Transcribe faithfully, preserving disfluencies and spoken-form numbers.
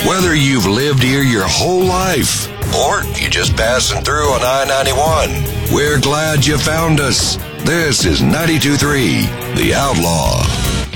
Whether you've lived here your whole life or you just passing through on I ninety-one, we're glad you found us. This is ninety-two point three The Outlaw.